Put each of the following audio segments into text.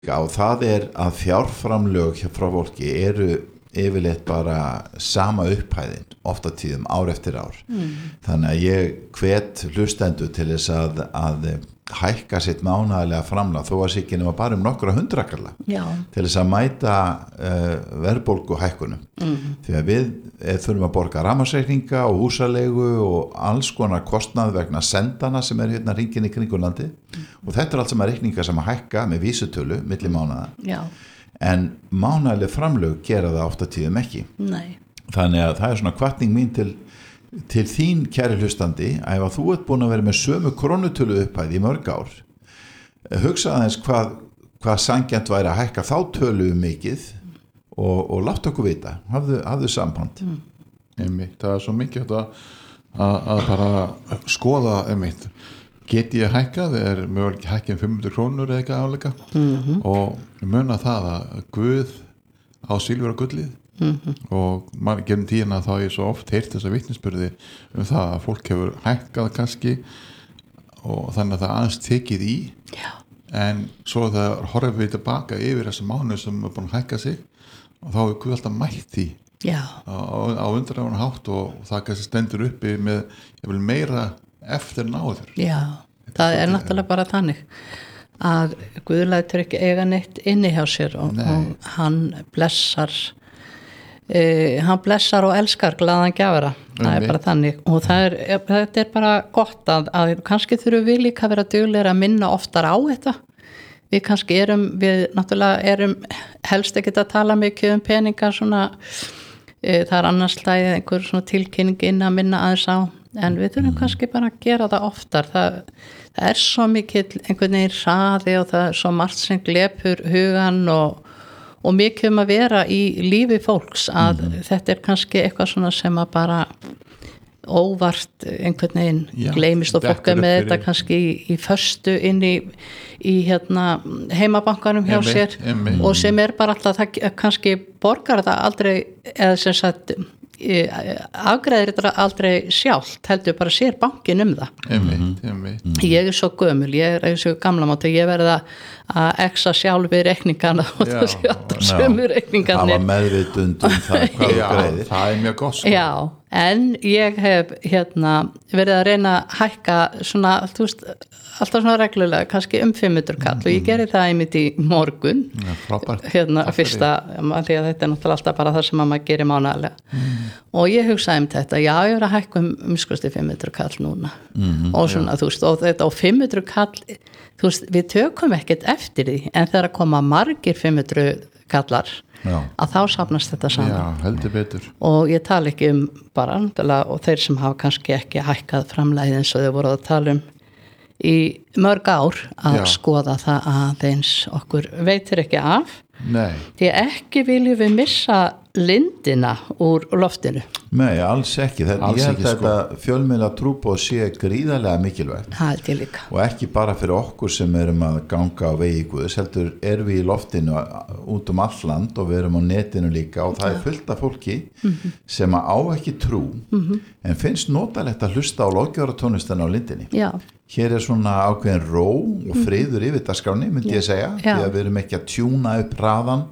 og það að fjárframlög frá fólki eru yfirleitt bara sama upphæðin oft á tíðum ár eftir ár þannig að ég hvet hlustendur til þess að hækka sitt mánaðarlega framlag þó að sig nema bara nokkra hundrakalla til þess að mæta verðbólgu hækkunum því að við þurfum að borga rafmagnsreikninga og húsaleigu og alls konar kostnað vegna sendana sem hérna hringinn í kringum landið og þetta allt sem reikningar sem að hækka með vísutölu milli mánaða en mánaðarleg framlög gera það oft á tíðum ekki. Nei. Þannig að það svona hvatning mín til þín kæri hlustandi að ef þú ert búin að vera með sömu krónutölu upphæð í mörg ár hugsa aðeins hvað sanngjarnt væri að hækka þá tölu mikið og láta okkur vita hafðu samband það svo mikið að bara skoða get ég hækkað mögulega hækkið 500 krónur eða eitthvað áleika og muna það að Guð á silfur og gullið og maður gerum tíðina þá ég svo oft heyrt þessa vitnisburði það að fólk hefur hækkað kannski og þannig að það aðeins tekið í en svo það horfum við tilbaka yfir þessa mánuð sem er búin að hækka sig og þá er Guð alltaf mætt í á undraðan hátt og það kannski stendur uppi með meira eftir náður. Já, það er náttúrulega bara þannig að Guð lætur ekki eiga neitt inni hjá sér og hann blessar og elskar glaðan gjafara, það er bara þannig og þetta er bara gott að kannski þurfum við líka að vera duglegir að minna oftar á þetta við kannski við náttúrulega erum helst ekki að tala mikið peningar svona það er annars lagið einhver svona tilkynning inn að minna aðeins á en við þurfum kannski bara að gera það oftar það er svo mikill einhvern veginn hraði og það er svo margt sem glepur hugan og mikið að vera í lífi fólks að þetta er kannski eitthvað svona sem að bara óvart einhvern veginn gleymist og fólk með þetta kannski í föstu inn í heimabankanum hjá sér og sem er bara alltaf það kannski borgar þetta aldrei eða sem sagt afgreiðir þetta aldrei sjálft heldur bara sér bankin það ég er svo gömul, ég er svo gamla mátu, ég verða að exa sjálf við reikningana og það sé alltaf sömu reikningarnir það var meðvitund það hvað þú greiðir það er mjög gott já, en ég hef verið að reyna að hækka svona, þú veist alltaf svona reglulega, kannski 500 kall og ég geri það einmitt í morgun fyrsta því að þetta er náttúrulega alltaf bara það sem maður gerir mánaðarlega og ég hugsaði þetta, já ég er að hækka skusti 500 kall núna og svona, þú veist, og þetta og 500 kall, þú veist, við tökum ekkert eftir því, en þegar að koma margir 500 kallar að þá safnast þetta saman heldur betur og ég tala ekki bara og þeir sem hafa kannski ekki hækkað framlagið eins og þau voru að tala í mörg ár að skoða það að eins okkur veitir ekki af því ekki viljum við missa lindina úr loftinu Nei, alls ekki ég held þetta fjölmiðla trúboð sé gríðarlega mikilvægt og ekki bara fyrir okkur sem erum að ganga á vegi Guðs, heldur erum við í loftinu út all land og við erum á netinu líka og það er fullt af fólki sem á ekki trú en finnst notalegt að hlusta á lofgjörðartónlistina á lindinni hér er svona ákveðin ró og friður yfir dagskráni, myndi ég segja því að við erum ekki að tjúna upp hraðan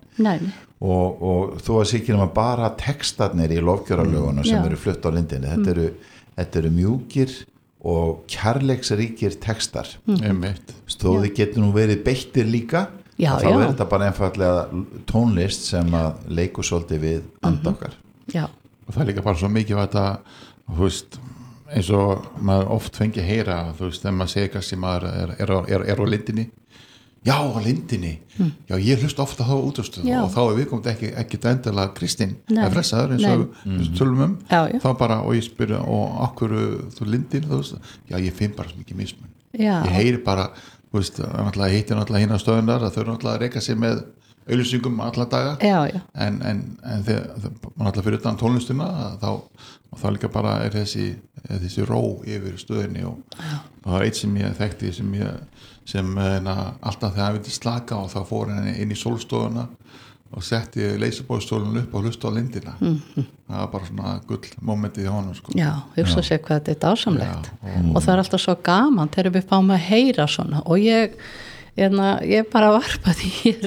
og þú að sikir bara textarnir í lofgjörðarlögunum sem eru flutt á lindinni þetta eru mjúkir og kærleiksríkir textar stóði getur nú verið beittir líka þá er þetta bara einfallega tónlist sem að leikur svolítið við andokkar og það er líka bara svo mikið að þú veist eins og maður oft fengi að heyra þú veist, þegar maður segir kannski maður er á lindinni já, á lindinni já, ég hlust ofta þá útastöð og þá er viðkomandi ekki endilega kristinn eða frelsaður eins og við tölum þá bara, og ég spyrir og okkur þú lindin, þú veist, já, ég finn bara svo mikið mismun ég heyri bara, þú veist, náttúrulega hittir náttúrulega hinn á stöðunar að þau eru náttúrulega að reka sig með auðlýsingum alla daga en þegar náttúrulega fyrir utan tónlistuna og þá líka bara er þessi ró yfir stöðinni og það var eitt sem ég þekkti sem alltaf þegar hann vildi slaka og þá fór hann inn í sólstofuna og setti leysubóðstólun upp og hlusta á lindina það var bara svona gull momentið í honum sko. Já, hugsa sér hvað þetta er dásamlegt og það er alltaf svo gaman þegar við fáum að heyra svona og ég ég bara varpa því